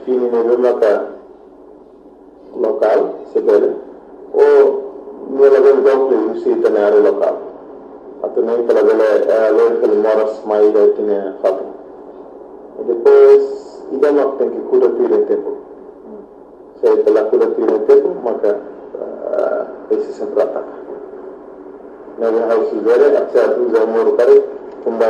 fini ne lumaka local se bele o nella del dopo si tenere local atene pela bele lo que moras mais da tine fato e depois idama tem que cuidar do tempo se pela cuidar do tempo maka esse sempre ataca na house vere acha tu zamor kare